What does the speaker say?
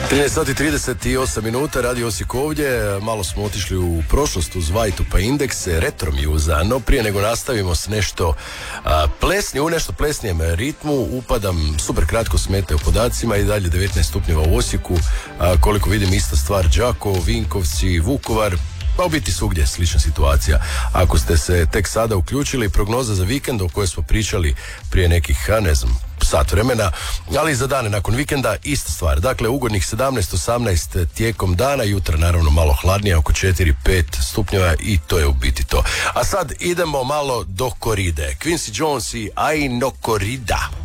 13:38 minuta, Radio Osijek ovdje. Malo smo otišli u prošlost uz Vajtu pa indekse, retro mjuza, no prije nego nastavimo s nešto u nešto plesnijem ritmu, upadam super kratko s mete u podacima i dalje 19 stupnjeva u Osijeku, koliko vidim ista stvar Đakovo, Vinkovci, Vukovar, pa u biti svugdje slična situacija. Ako ste se tek sada uključili, prognoza za vikend o kojoj smo pričali prije nekih, sat vremena, ali za dane nakon vikenda ista stvar. Dakle, ugodnih 17-18 tijekom dana, jutra naravno malo hladnije, oko 4-5 stupnjeva i to je u biti to. A sad idemo malo do koride. Quincy Jones i I No Corrida.